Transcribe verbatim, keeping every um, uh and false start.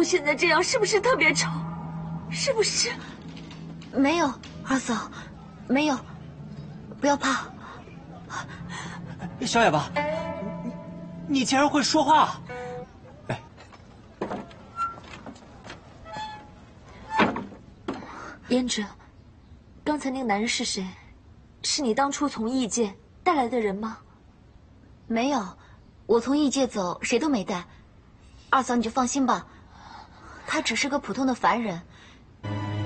我现在这样是不是特别丑？是不是？ 没有，二嫂，没有，不要怕。 小哑巴，你你竟然会说话！哎， 胭脂，刚才那个男人是谁？是你当初从异界带来的人吗？ 没有，我从异界走，谁都没带。二嫂，你就放心吧，他只是个普通的凡人，